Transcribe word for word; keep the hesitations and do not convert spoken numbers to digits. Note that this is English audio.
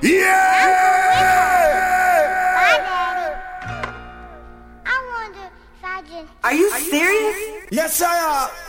Yeah! Bye, Daddy. I wonder if I just... Are you serious? Yes, I am.